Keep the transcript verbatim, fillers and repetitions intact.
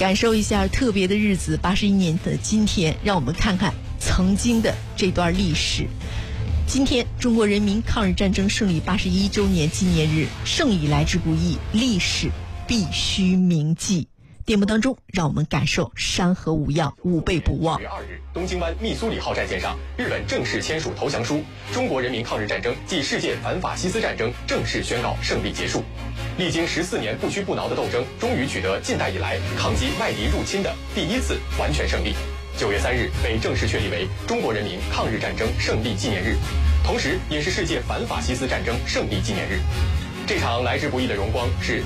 感受一下特别的日子，八十一年的今天，让我们看看曾经的这段历史。今天，中国人民抗日战争胜利八十一周年纪念日，胜以来之不易，历史必须铭记。节目当中，让我们感受山河无恙，吾辈不忘。 九月二日，东京湾密苏里号战线上，日本正式签署投降书，中国人民抗日战争暨世界反法西斯战争正式宣告胜利结束。历经十四年不屈不挠的斗争，终于取得近代以来抗击外敌入侵的第一次完全胜利。九月三日被正式确立为中国人民抗日战争胜利纪念日，同时也是世界反法西斯战争胜利纪念日。这场来之不易的荣光是